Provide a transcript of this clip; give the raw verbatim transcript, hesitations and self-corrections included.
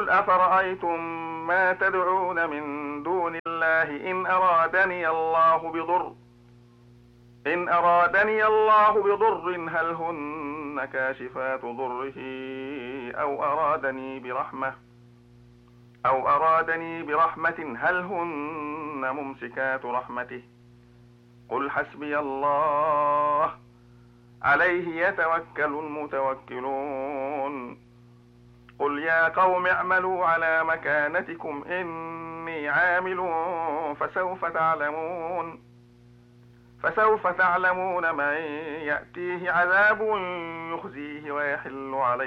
قل أفرأيتم ما تدعون من دون الله إن أرادني الله بضر إن أرادني الله بضر هل هن كاشفات ضره أو أرادني برحمة أو أرادني برحمة هل هن ممسكات رحمته قل حسبي الله عليه يتوكل المتوكلون قل يا قوم اعملوا على مكانتكم إني عامل فسوف تعلمون فسوف تعلمون من يأتيه عذاب يخزيه ويحل عليه